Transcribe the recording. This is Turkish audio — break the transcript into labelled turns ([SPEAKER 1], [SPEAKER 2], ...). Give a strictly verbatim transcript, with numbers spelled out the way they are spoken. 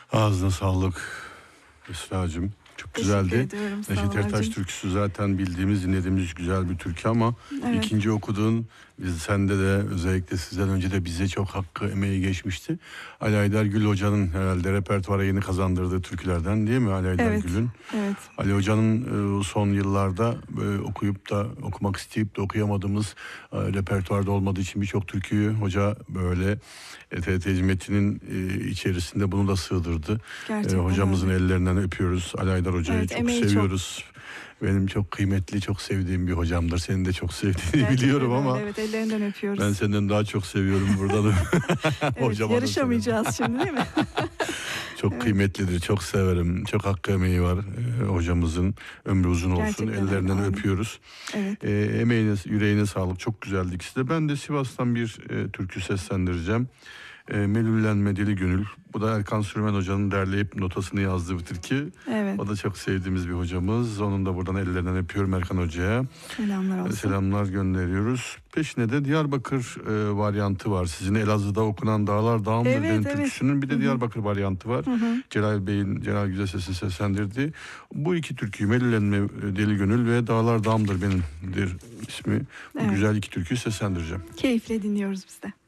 [SPEAKER 1] Ağzına sağlık Esra'cığım. Çok
[SPEAKER 2] Teşekkür
[SPEAKER 1] güzeldi.
[SPEAKER 2] ediyorum, sağ
[SPEAKER 1] Neşet
[SPEAKER 2] ol
[SPEAKER 1] Ertaş
[SPEAKER 2] Ercim.
[SPEAKER 1] türküsü zaten bildiğimiz, dinlediğimiz güzel bir türkü ama
[SPEAKER 2] Evet.
[SPEAKER 1] ikinci okuduğun, biz sende de özellikle sizden önce de bize çok hakkı, emeği geçmişti. Ali Aydar Gül Hoca'nın herhalde repertuara yeni kazandırdığı türkülerden değil mi Ali Aydar
[SPEAKER 2] Evet,
[SPEAKER 1] Gül'ün?
[SPEAKER 2] evet.
[SPEAKER 1] Ali Hoca'nın e, son yıllarda e, okuyup da okumak isteyip de okuyamadığımız e, repertuarda olmadığı için birçok türküyü hoca böyle e, T R T Hizmeti'nin e, içerisinde bunu da sığdırdı. E,
[SPEAKER 2] Gerçekten
[SPEAKER 1] hocamızın
[SPEAKER 2] öyle.
[SPEAKER 1] ellerinden öpüyoruz. Ali Aydar Hoca'yı
[SPEAKER 2] Evet,
[SPEAKER 1] çok
[SPEAKER 2] emeği çok.
[SPEAKER 1] seviyoruz. Benim çok kıymetli, çok sevdiğim bir hocamdır. Senin de çok sevdiğini
[SPEAKER 2] Gerçekten
[SPEAKER 1] biliyorum
[SPEAKER 2] öyle,
[SPEAKER 1] ama
[SPEAKER 2] evet, ellerinden öpüyoruz.
[SPEAKER 1] ben senden daha çok seviyorum burada da.
[SPEAKER 2] Evet,
[SPEAKER 1] Hocama da
[SPEAKER 2] yarışamayacağız şimdi değil mi?
[SPEAKER 1] çok
[SPEAKER 2] Evet.
[SPEAKER 1] kıymetlidir, çok severim. Çok hakkı emeği var e, hocamızın. Ömrü uzun olsun.
[SPEAKER 2] Gerçekten öyle,
[SPEAKER 1] Ellerinden
[SPEAKER 2] amin.
[SPEAKER 1] öpüyoruz.
[SPEAKER 2] Evet.
[SPEAKER 1] E, emeğine, yüreğine sağlık. Çok güzeldi ikisi de. Ben de Sivas'tan bir e, türkü seslendireceğim. E, Melüllenme Deli Gönül. Bu da Erkan Sürmen Hoca'nın derleyip notasını yazdığı bir türkü.
[SPEAKER 2] Evet.
[SPEAKER 1] O da çok sevdiğimiz bir hocamız. Onun da buradan ellerinden öpüyorum Erkan Hoca'ya.
[SPEAKER 2] Selamlar
[SPEAKER 1] E,
[SPEAKER 2] olsun.
[SPEAKER 1] Selamlar gönderiyoruz. Peşine de Diyarbakır e, varyantı var. Sizin Elazığ'da okunan Dağlar Dağımdır
[SPEAKER 2] Evet,
[SPEAKER 1] benim
[SPEAKER 2] evet.
[SPEAKER 1] türküsünün bir de
[SPEAKER 2] Hı hı.
[SPEAKER 1] Diyarbakır varyantı var.
[SPEAKER 2] Hı hı.
[SPEAKER 1] Celal Bey'in, Celal Güzelses'in seslendirdiği. Bu iki türküyü Melülenme Deli Gönül ve Dağlar Dağımdır benimdir ismi. Bu
[SPEAKER 2] Evet.
[SPEAKER 1] güzel iki türküyü seslendireceğim.
[SPEAKER 2] Keyifle dinliyoruz biz de.